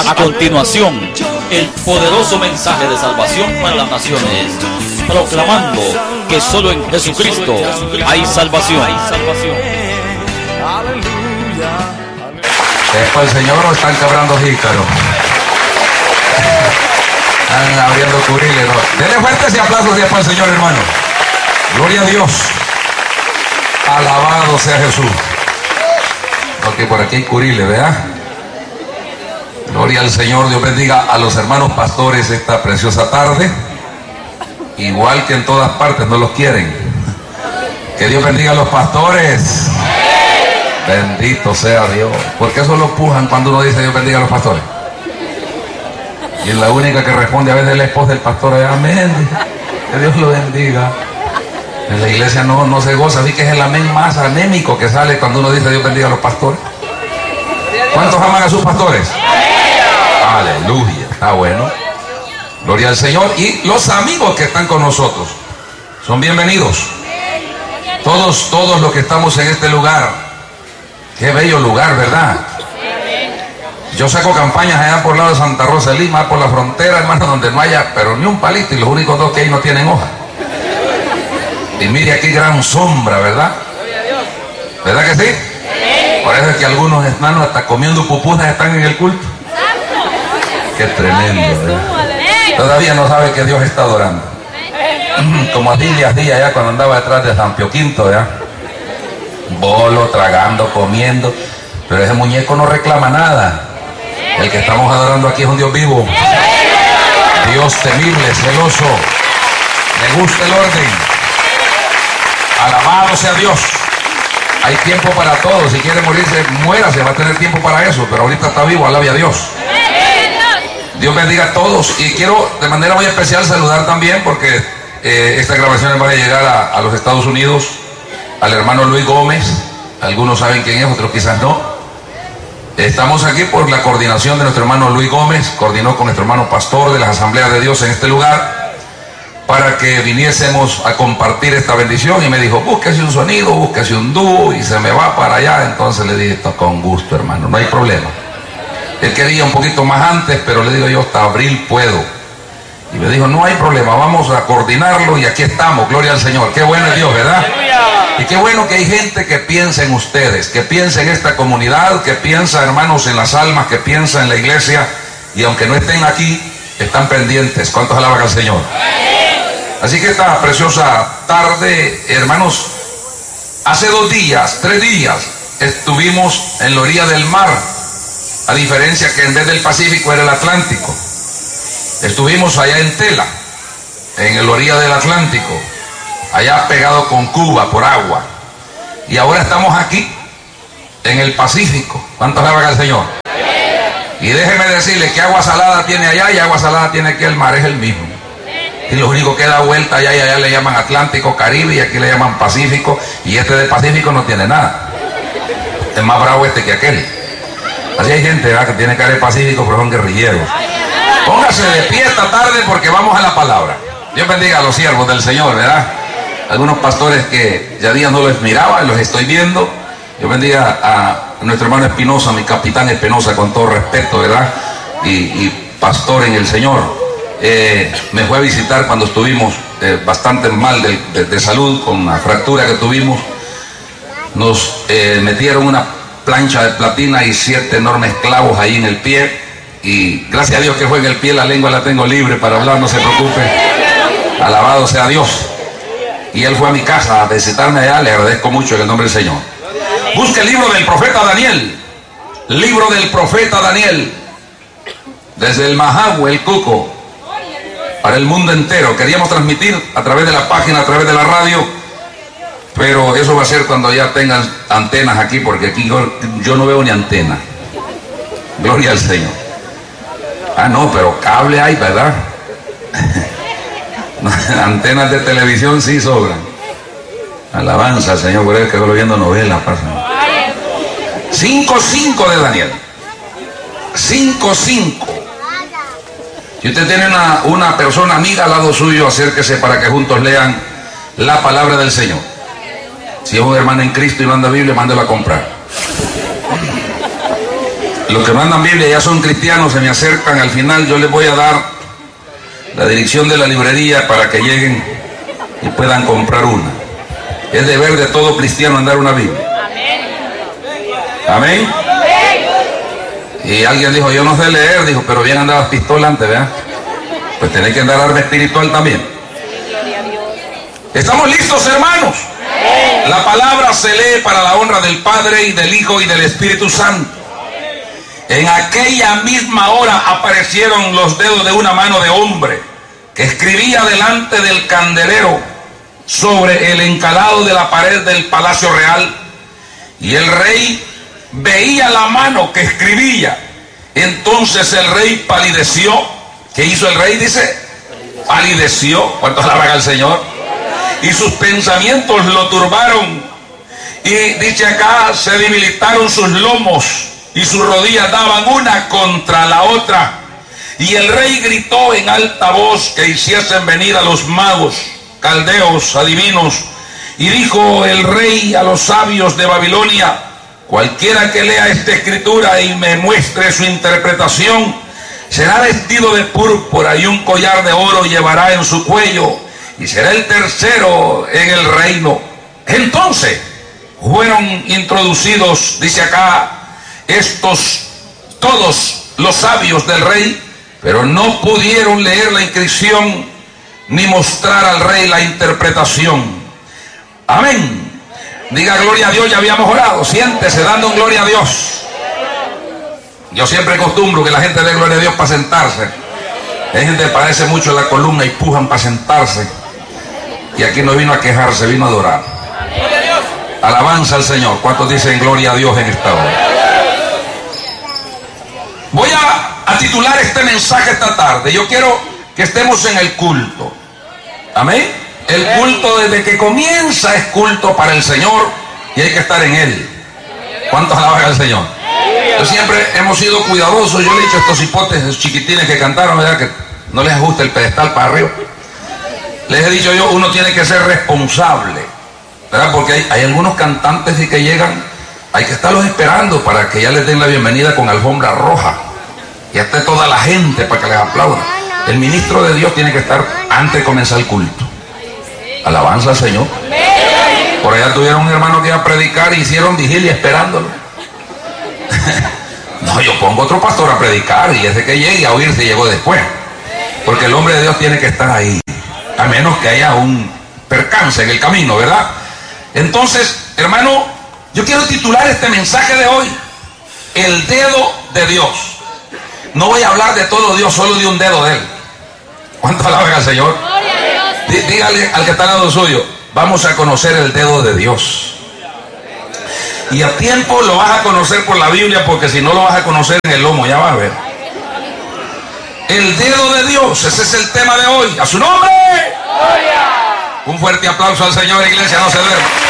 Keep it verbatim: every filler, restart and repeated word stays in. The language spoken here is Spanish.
A continuación, el poderoso mensaje de salvación para las naciones, proclamando que solo en Jesucristo hay salvación. Hay salvación. ¿Es para el Señor o están quebrando jícaros? Están abriendo curiles, ¿no? Denle fuertes y aplausos si es para el Señor, hermano. Gloria a Dios. Alabado sea Jesús. Ok, por aquí hay curiles, ¿verdad? Gloria al Señor. Dios bendiga a los hermanos pastores esta preciosa tarde. Igual que en todas partes, no los quieren. Que Dios bendiga a los pastores. Bendito sea Dios. ¿Por qué solo pujan cuando uno dice Dios bendiga a los pastores? Y es la única que responde a veces la esposa del pastor. Amén. Que Dios lo bendiga. En la iglesia no, no se goza. Así que es el amén más anémico que sale cuando uno dice Dios bendiga a los pastores. ¿Cuántos aman a sus pastores? Aleluya. Está bueno. Gloria al Señor. Y los amigos que están con nosotros son bienvenidos. Todos, todos los que estamos en este lugar. Qué bello lugar, ¿verdad? Yo saco campañas allá por el lado de Santa Rosa de Lima, por la frontera, hermano, donde no haya, pero ni un palito, y los únicos dos que hay no tienen hoja. Y mire aquí gran sombra, ¿verdad? ¿Verdad que sí? Por eso es que algunos hermanos hasta comiendo pupusas están en el culto. Qué tremendo, ¿verdad? Todavía no sabe que Dios está adorando. Como a Díaz Díaz allá cuando andaba detrás de San Pío Quinto, ¿verdad? Bolo, tragando, comiendo, pero ese muñeco no reclama nada. El que estamos adorando aquí es un Dios vivo, Dios temible, celoso, le gusta el orden. Alabado sea Dios. Hay tiempo para todo. Si quiere morirse, muérase, va a tener tiempo para eso, pero ahorita está vivo, alabe a Dios. Dios bendiga a todos. Y quiero de manera muy especial saludar también, porque eh, esta grabación va a llegar a, a los Estados Unidos, al hermano Luis Gómez. Algunos saben quién es, otros quizás no. Estamos aquí por la coordinación de nuestro hermano Luis Gómez, coordinó con nuestro hermano pastor de las Asambleas de Dios en este lugar, para que viniésemos a compartir esta bendición, y me dijo, búsquese un sonido, búsquese un dúo, y se me va para allá. Entonces le dije, con gusto, hermano, no hay problema. Él quería un poquito más antes, pero le digo yo, hasta abril puedo. Y me dijo, no hay problema, vamos a coordinarlo, y aquí estamos, gloria al Señor. Qué bueno es Dios, ¿verdad? Y qué bueno que hay gente que piensa en ustedes, que piensa en esta comunidad, que piensa, hermanos, en las almas, que piensa en la iglesia, y aunque no estén aquí, están pendientes. ¿Cuántos alaban al Señor? Así que esta preciosa tarde, hermanos, hace dos días, tres días, estuvimos en la orilla del mar, a diferencia que en vez del Pacífico era el Atlántico. Estuvimos allá en Tela, en la orilla del Atlántico, allá pegado con Cuba por agua. Y ahora estamos aquí, en el Pacífico. ¿Cuántos alaban al Señor? Y déjeme decirle que agua salada tiene allá y agua salada tiene aquí. El mar es el mismo. Y lo único que da vuelta allá y allá le llaman Atlántico, Caribe, y aquí le llaman Pacífico. Y este del Pacífico no tiene nada. Es más bravo este que aquel. Así hay gente, ¿verdad?, que tiene cara de Pacífico, pero son guerrilleros. Póngase de pie esta tarde porque vamos a la palabra. Dios bendiga a los siervos del Señor, ¿verdad? Algunos pastores que ya días no los miraba, los estoy viendo. Dios bendiga a nuestro hermano Espinosa, mi capitán Espinosa, con todo respeto, ¿verdad? Y, y pastor en el Señor. Eh, me fue a visitar cuando estuvimos eh, bastante mal de, de, de salud, con una fractura que tuvimos. Nos eh, metieron una plancha de platina y siete enormes clavos ahí en el pie. Y gracias a Dios que fue en el pie, la lengua la tengo libre para hablar, no se preocupe. Alabado sea Dios. Y él fue a mi casa a visitarme allá, le agradezco mucho en el nombre del Señor. Busque el libro del profeta Daniel. Libro del profeta Daniel. Desde el Majagüe, el Cuco, para el mundo entero. Queríamos transmitir a través de la página, a través de la radio, pero eso va a ser cuando ya tengan antenas aquí, porque aquí yo, yo no veo ni antena. Gloria al Señor. Ah, no, pero cable hay, ¿verdad? Antenas de televisión sí sobran. Alabanza al Señor, por eso que estoy viendo novelas. cinco cinco de Daniel. cinco cinco. Si usted tiene una, una persona amiga al lado suyo, acérquese para que juntos lean la palabra del Señor. Si es un hermano en Cristo y no anda Biblia, mándelo a comprar. Los que no andan Biblia ya son cristianos, se me acercan al final, yo les voy a dar la dirección de la librería para que lleguen y puedan comprar una. Es deber de todo cristiano andar una Biblia. Amén. Y alguien dijo, yo no sé leer, dijo, pero bien andabas pistola antes, ¿verdad? Pues tenés que andar arma espiritual también. ¿Estamos listos, hermanos? La palabra se lee para la honra del Padre y del Hijo y del Espíritu Santo. En aquella misma hora aparecieron los dedos de una mano de hombre que escribía delante del candelero sobre el encalado de la pared del palacio real. Y el rey veía la mano que escribía. Entonces el rey palideció. ¿Qué hizo el rey? Dice, palideció. ¿Cuántos alaban al Señor? Y sus pensamientos lo turbaron. Y dice acá, se debilitaron sus lomos y sus rodillas daban una contra la otra. Y el rey gritó en alta voz que hiciesen venir a los magos, caldeos, adivinos. Y dijo el rey a los sabios de Babilonia, cualquiera que lea esta escritura y me muestre su interpretación, será vestido de púrpura y un collar de oro llevará en su cuello, y será el tercero en el reino. Entonces fueron introducidos, dice acá, estos, todos los sabios del rey, pero no pudieron leer la inscripción ni mostrar al rey la interpretación. Amén. Diga gloria a Dios, ya habíamos orado. Siéntese dando un gloria a Dios. Yo siempre acostumbro que la gente dé gloria a Dios para sentarse. Hay gente que parece mucho en la columna y pujan para sentarse. Y aquí no vino a quejarse, vino a adorar. Alabanza al Señor. ¿Cuántos dicen gloria a Dios en esta hora? Voy a, a titular este mensaje esta tarde. Yo quiero que estemos en el culto. Amén. El culto desde que comienza es culto para el Señor y hay que estar en Él. ¿Cuántos alaban al Señor? Yo siempre hemos sido cuidadosos. Yo le he dicho a estos hipotes, esos chiquitines que cantaron, ¿verdad? Que no les ajuste el pedestal para arriba. Les he dicho yo, uno tiene que ser responsable, ¿verdad? Porque hay, hay algunos cantantes y que llegan, hay que estarlos esperando para que ya les den la bienvenida con alfombra roja. Y esté toda la gente para que les aplaudan. El ministro de Dios tiene que estar antes de comenzar el culto. Alabanza al Señor. Por allá tuvieron un hermano que iba a predicar y hicieron vigilia esperándolo. No, yo pongo otro pastor a predicar y ese que llegue a oírse llegó después. Porque el hombre de Dios tiene que estar ahí, a menos que haya un percance en el camino, ¿verdad? Entonces, hermano, yo quiero titular este mensaje de hoy, el dedo de Dios. No voy a hablar de todo Dios, solo de un dedo de Él. ¿Cuánto alaban al Señor? Dígale al que está al lado suyo, vamos a conocer el dedo de Dios. Y a tiempo lo vas a conocer por la Biblia, porque si no lo vas a conocer en el lomo, ya vas a ver. El dedo de Dios, ese es el tema de hoy. ¡A su nombre! ¡Gloria! Un fuerte aplauso al Señor, iglesia, no se duerma.